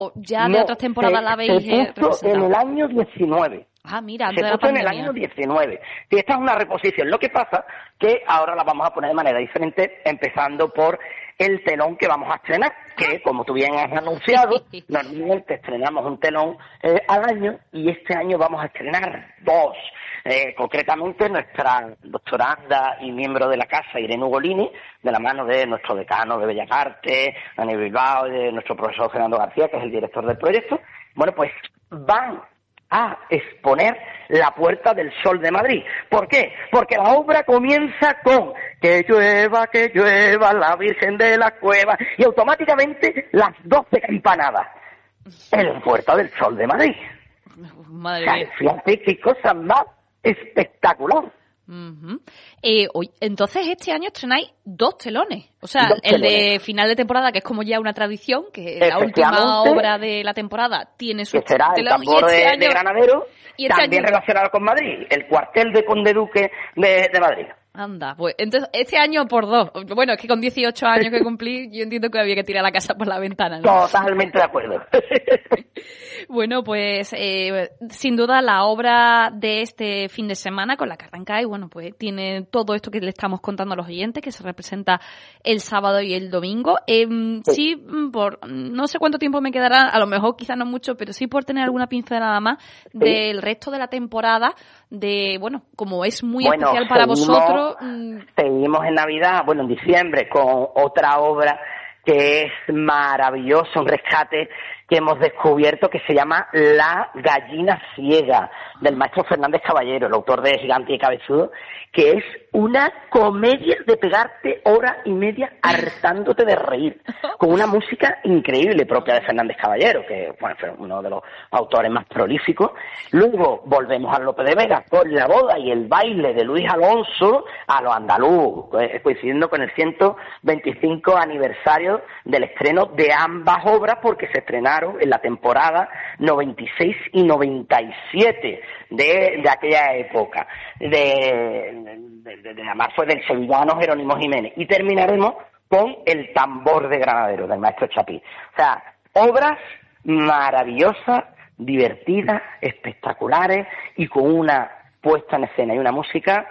¿O ya de otras temporadas la habéis representado? En el año 19. Mira, antes de la puso en pandemia. el año 19. Y esta es una reposición. Lo que pasa que ahora la vamos a poner de manera diferente, empezando por el telón que vamos a estrenar, que como tú bien has anunciado, normalmente estrenamos un telón al año, y este año vamos a estrenar 2. Concretamente nuestra doctoranda y miembro de la casa, Irene Ugolini, de la mano de nuestro decano de Bellas Artes, Dani Bilbao, y de nuestro profesor Fernando García, que es el director del proyecto. Bueno, pues van a exponer La Puerta del Sol de Madrid. ¿Por qué? Porque la obra comienza con que llueva la Virgen de la Cueva, y automáticamente las 12 campanadas en La Puerta del Sol de Madrid. Madre mía. Fíjate qué cosa más espectacular. Entonces este año estrenáis 2 telones, o sea, el de final de temporada, que es como ya una tradición, que la última obra de la temporada tiene su que será telón, el tambor de Granadero, y también relacionado con Madrid, el cuartel de Conde Duque de Madrid. Anda, pues entonces este año por 2. Bueno, es que con 18 años que cumplí, yo entiendo que había que tirar la casa por la ventana, ¿no? Totalmente de acuerdo. Bueno, pues sin duda la obra de este fin de semana con la que arrancáis, bueno, pues tiene todo esto que le estamos contando a los oyentes, que se representa el sábado y el domingo. Sí, por no sé cuánto tiempo me quedará, a lo mejor quizás no mucho, pero sí por tener alguna pincelada más del resto de la temporada, de, bueno, como es muy especial para vosotros. Seguimos en Navidad, en diciembre, con otra obra que es maravillosa, un rescate que hemos descubierto, que se llama La Gallina Ciega, del maestro Fernández Caballero, el autor de Gigante y Cabezudo, que es una comedia de pegarte hora y media hartándote de reír, con una música increíble propia de Fernández Caballero, que fue uno de los autores más prolíficos. Luego volvemos a Lope de Vega con La Boda y el Baile de Luis Alonso a lo andaluz, coincidiendo con el 125 aniversario del estreno de ambas obras, porque se estrenaron en la temporada 96 y 97 de aquella época, además fue del sevillano Jerónimo Jiménez, y terminaremos con El Tambor de Granadero, del maestro Chapí. O sea, obras maravillosas, divertidas, espectaculares, y con una puesta en escena y una música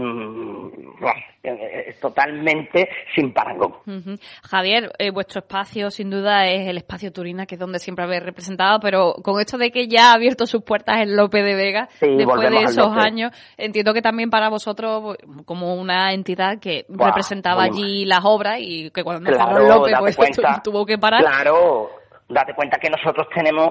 totalmente sin parangón. Javier, vuestro espacio sin duda es el espacio Turina, que es donde siempre habéis representado, pero con esto de que ya ha abierto sus puertas en Lope de Vega, después de esos años, entiendo que también para vosotros, como una entidad que representaba allí las obras, y que cuando cerró Lope pues tuvo que parar. Claro, date cuenta que nosotros tenemos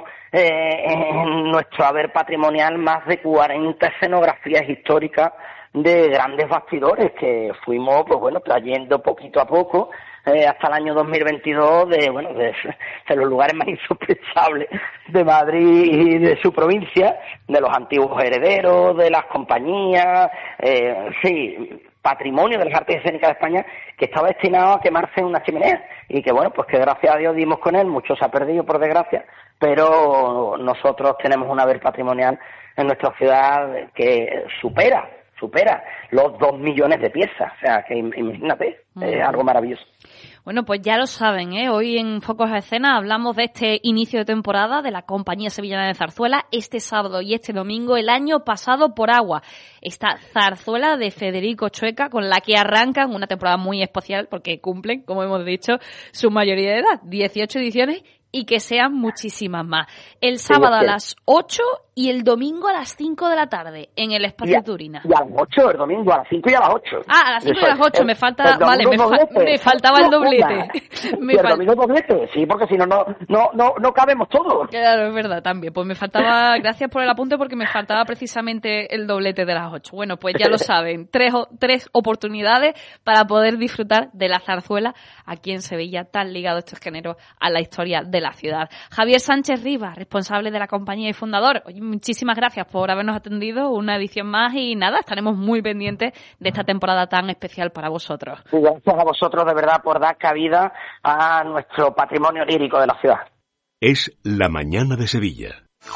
en nuestro haber patrimonial más de 40 escenografías históricas de grandes bastidores que fuimos, trayendo poquito a poco hasta el año 2022 de los lugares más insospechables de Madrid y de su provincia, de los antiguos herederos, de las compañías, patrimonio de las artes escénicas de España, que estaba destinado a quemarse en una chimenea, y que que gracias a Dios dimos con él. Mucho se ha perdido, por desgracia, pero nosotros tenemos un haber patrimonial en nuestra ciudad que supera los 2 millones de piezas. O sea, que imagínate, es algo maravilloso. Bueno, pues ya lo saben, hoy en Focos a Escena hablamos de este inicio de temporada de la Compañía Sevillana de Zarzuela, este sábado y este domingo, el año pasado por agua. Esta zarzuela de Federico Chueca, con la que arrancan una temporada muy especial, porque cumplen, como hemos dicho, su mayoría de edad, 18 ediciones, y que sean muchísimas más. El sábado a las 8 y el domingo a las 5 de la tarde en el espacio Turina. Y a las 8, el domingo a las 5 y a las 8. A las 5 y a las 8, me faltaba el doblete. El domingo doblete, sí, porque si no cabemos todos. Claro, es verdad, también. Pues me faltaba, gracias por el apunte, porque me faltaba precisamente el doblete de las 8. Bueno, pues ya lo saben, tres oportunidades para poder disfrutar de la zarzuela aquí en Sevilla, tan ligado estos géneros a la historia de la ciudad. Javier Sánchez Rivas, responsable de la compañía y fundador. Oye, muchísimas gracias por habernos atendido, una edición más, y nada, estaremos muy pendientes de esta temporada tan especial para vosotros. Sí, gracias a vosotros de verdad por dar cabida a nuestro patrimonio lírico de la ciudad. Es La Mañana de Sevilla.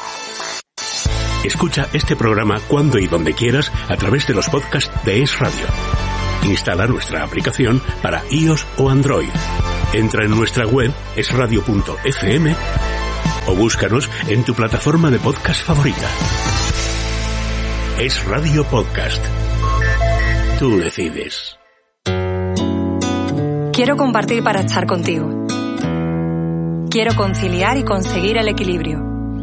Escucha este programa cuando y donde quieras a través de los podcasts de Es Radio. Instala nuestra aplicación para iOS o Android. Entra en nuestra web esradio.fm o búscanos en tu plataforma de podcast favorita. Es Radio Podcast. Tú decides. Quiero compartir para estar contigo. Quiero conciliar y conseguir el equilibrio.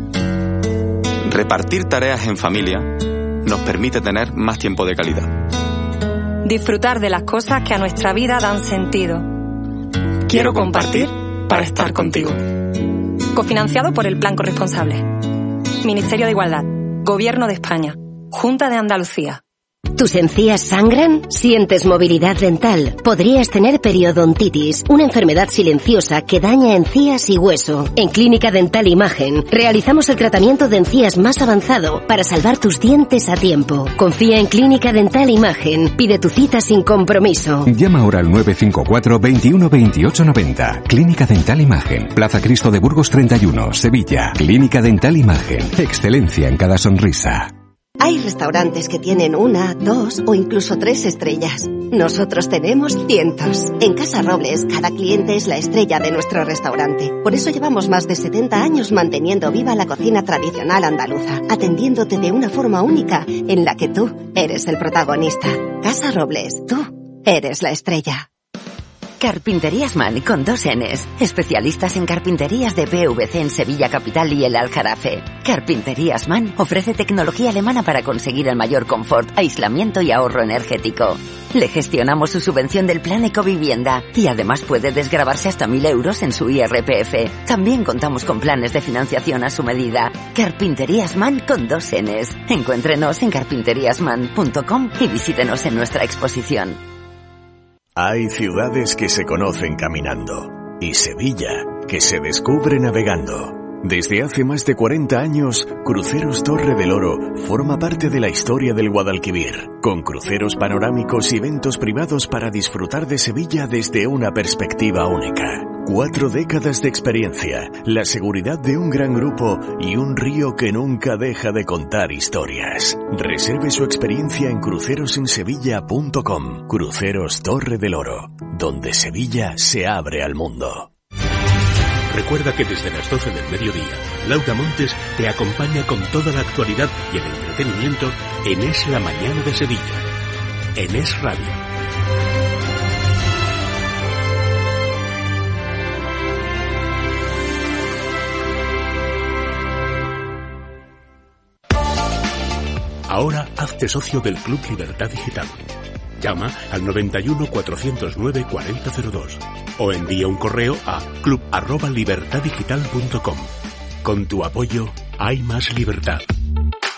Repartir tareas en familia nos permite tener más tiempo de calidad. Disfrutar de las cosas que a nuestra vida dan sentido. Quiero compartir para estar contigo. Cofinanciado por el Plan Corresponsable. Ministerio de Igualdad. Gobierno de España. Junta de Andalucía. ¿Tus encías sangran? ¿Sientes movilidad dental? Podrías tener periodontitis, una enfermedad silenciosa que daña encías y hueso. En Clínica Dental Imagen realizamos el tratamiento de encías más avanzado para salvar tus dientes a tiempo. Confía en Clínica Dental Imagen. Pide tu cita sin compromiso. Llama ahora al 954 21 28 90. Clínica Dental Imagen. Plaza Cristo de Burgos 31, Sevilla. Clínica Dental Imagen. Excelencia en cada sonrisa. Hay restaurantes que tienen 1, 2 o incluso 3 estrellas. Nosotros tenemos cientos. En Casa Robles, cada cliente es la estrella de nuestro restaurante. Por eso llevamos más de 70 años manteniendo viva la cocina tradicional andaluza, atendiéndote de una forma única en la que tú eres el protagonista. Casa Robles, tú eres la estrella. Carpinterías Man con 2 Ns. Especialistas en carpinterías de PVC en Sevilla Capital y el Aljarafe. Carpinterías Man ofrece tecnología alemana para conseguir el mayor confort, aislamiento y ahorro energético. Le gestionamos su subvención del Plan Ecovivienda y además puede desgravarse hasta 1.000 euros en su IRPF. También contamos con planes de financiación a su medida. Carpinterías Man con 2 Ns. Encuéntrenos en carpinteriasman.com y visítenos en nuestra exposición. Hay ciudades que se conocen caminando y Sevilla que se descubre navegando. Desde hace más de 40 años, Cruceros Torre del Oro forma parte de la historia del Guadalquivir, con cruceros panorámicos y eventos privados para disfrutar de Sevilla desde una perspectiva única. 4 décadas de experiencia, la seguridad de un gran grupo y un río que nunca deja de contar historias. Reserve su experiencia en crucerosensevilla.com. Cruceros Torre del Oro, donde Sevilla se abre al mundo. Recuerda que desde las 12 del mediodía, Laura Montes te acompaña con toda la actualidad y el entretenimiento en Es la Mañana de Sevilla, en Es Radio. Ahora hazte socio del Club Libertad Digital. Llama al 91 409 4002 o envía un correo a club@libertaddigital.com. Con tu apoyo hay más libertad.